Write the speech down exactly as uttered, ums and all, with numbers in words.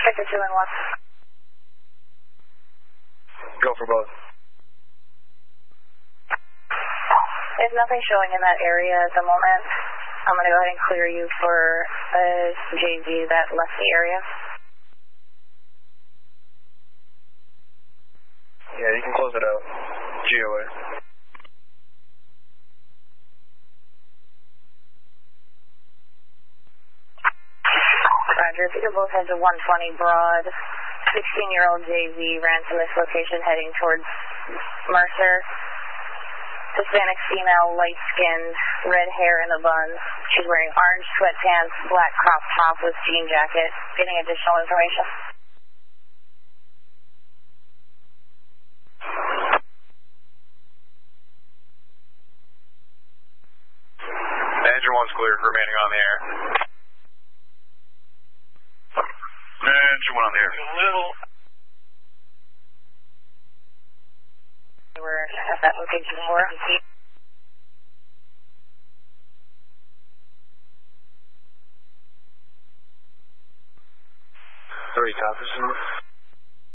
Victor two and one. Go for both. There's nothing showing in that area at the moment. I'm going to go ahead and clear you for a J V that left the area. Yeah, you can close it out. G O A. Roger, if you could both head to one twenty Broad. sixteen-year-old J V ran from this location heading towards Mercer. Hispanic female, light-skinned, red hair in a bun. She's wearing orange sweatpants, black crop top with jean jacket. Getting additional information. Engine one's clear, remaining on the air. Engine one on the air. A little. We're at that location four. Three copies.